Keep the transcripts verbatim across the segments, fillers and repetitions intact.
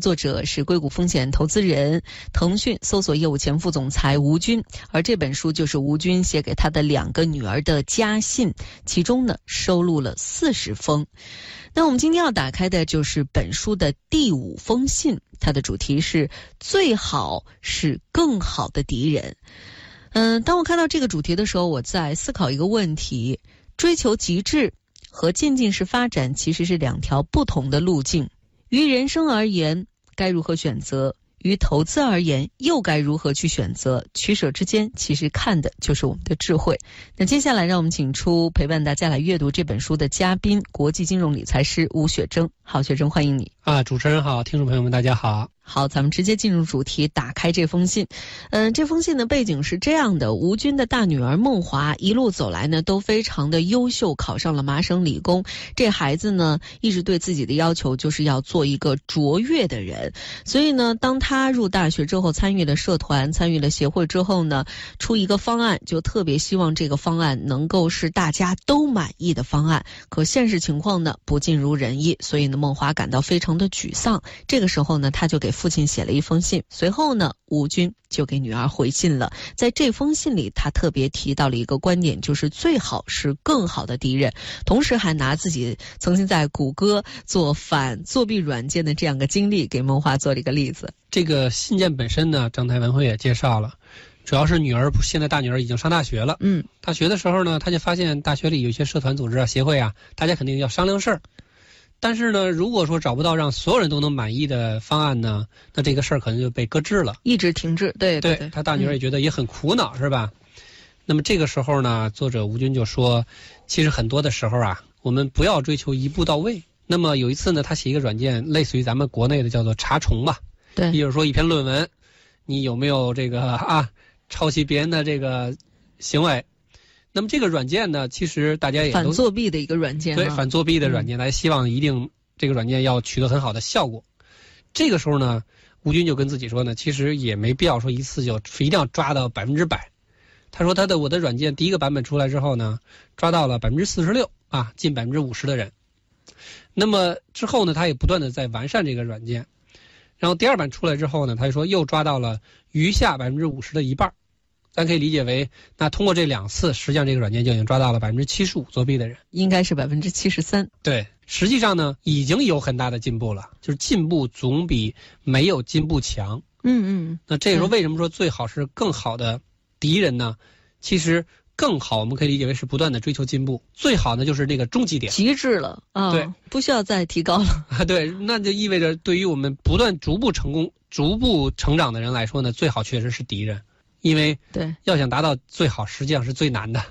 作者是硅谷风险投资人、腾讯搜索业务前副总裁吴军，而这本书就是吴军写给他的两个女儿的家信，其中呢收录了四十封。那我们今天要打开的就是本书的第五封信，它的主题是最好是更好的敌人。嗯，当我看到这个主题的时候，我在思考一个问题：追求极致和渐进式发展其实是两条不同的路径。于人生而言，该如何选择？于投资而言，又该如何去选择？取舍之间，其实看的就是我们的智慧。那接下来，让我们请出陪伴大家来阅读这本书的嘉宾，国际金融理财师吴雪征。好，雪征，欢迎你。 啊，主持人好，听众朋友们，大家好。 好，咱们直接进入主题，打开这封信。嗯、呃，这封信的背景是这样的：吴军的大女儿梦华一路走来呢，都非常的优秀，考上了麻省理工。这孩子呢，一直对自己的要求就是要做一个卓越的人。所以呢，当他入大学之后，参与了社团，参与了协会之后呢，出一个方案，就特别希望这个方案能够是大家都满意的方案。可现实情况呢，不尽如人意，所以呢，梦华感到非常的沮丧。这个时候呢，他就给父亲写了一封信，随后呢，吴军就给女儿回信了。在这封信里，他特别提到了一个观点，就是最好是更好的敌人，同时还拿自己曾经在谷歌做反作弊软件的这样个经历给梦华做了一个例子。 这个信件本身呢，张台文辉也介绍了，主要是女儿，现在大女儿已经上大学了。嗯，大学的时候呢，他就发现大学里有一些社团组织啊、协会啊，大家肯定要商量事儿。但是呢，如果说找不到让所有人都能满意的方案呢，那这个事儿可能就被搁置了， 一直停滞。对对对， 他大女儿也觉得也很苦恼，嗯、是吧？那么这个时候呢，作者吴军就说，其实很多的时候啊，我们不要追求一步到位。那么有一次呢，他写一个软件，类似于咱们国内的叫做查重吧。对，比如说一篇论文，你有没有这个啊抄袭别人的这个行为？那么这个软件呢，其实大家也都反作弊的一个软件、啊， 对，反作弊的软件，大家希望一定这个软件要取得很好的效果。这个时候呢，吴军就跟自己说呢，其实也没必要说一次就一定要抓到百分之百。他说他的我的软件第一个版本出来之后呢，抓到了百分之四十六啊，近百分之五十的人。那么之后呢，他也不断的在完善这个软件。然后第二版出来之后呢，他就说又抓到了余下百分之五十的一半。咱可以理解为，那通过这两次，实际上这个软件就已经抓到了百分之七十五作弊的人， 应该是百分之七十三。 对，实际上呢，已经有很大的进步了，就是进步总比没有进步强。嗯嗯。那这个时候为什么说最好是更好的敌人呢？其实更好，我们可以理解为是不断的追求进步，最好呢就是那个终极点， 极致了啊！对，不需要再提高了啊！对，那就意味着对于我们不断逐步成功、逐步成长的人来说呢，最好确实是敌人。因为对要想达到最好，实际上是最难的。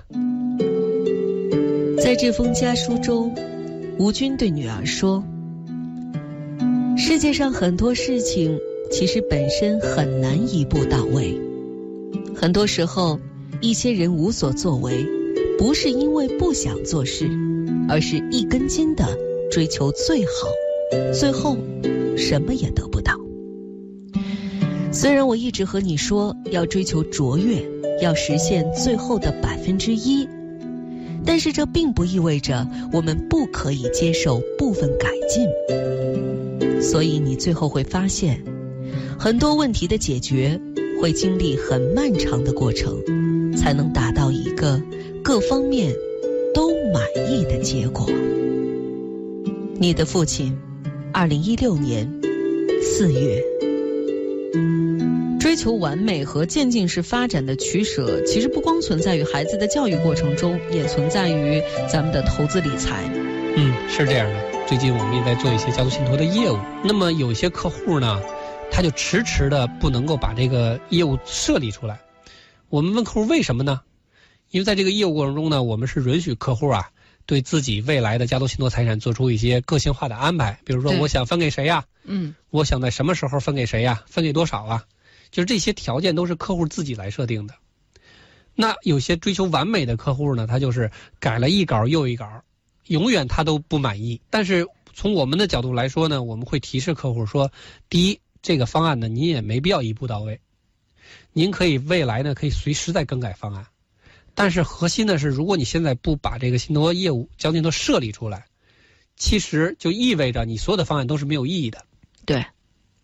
在这封家书中，吴军对女儿说：世界上很多事情其实本身很难一步到位，很多时候一些人无所作为，不是因为不想做事，而是一根筋的追求最好，最后什么也得不到。虽然我一直和你说要追求卓越，要实现最后的百分之一，但是这并不意味着我们不可以接受部分改进。所以你最后会发现，很多问题的解决会经历很漫长的过程，才能达到一个各方面都满意的结果。你的父亲，二零一六年四月。追求完美和渐进式发展的取舍，其实不光存在于孩子的教育过程中，也存在于咱们的投资理财。 嗯，是这样的。最近我们也在做一些家族信托的业务，那么有一些客户呢，他就迟迟的不能够把这个业务设立出来。我们问客户为什么呢？因为在这个业务过程中呢，我们是允许客户啊对自己未来的家族信托财产做出一些个性化的安排，比如说我想分给谁呀、啊？嗯，我想在什么时候分给谁呀、啊？分给多少啊？就是这些条件都是客户自己来设定的。那有些追求完美的客户呢，他就是改了一稿又一稿，永远他都不满意。但是从我们的角度来说呢，我们会提示客户说，第一，这个方案呢，您也没必要一步到位，您可以未来呢可以随时再更改方案。但是核心的是，如果你现在不把这个信托业务家族信托设立出来，其实就意味着你所有的方案都是没有意义的。 对。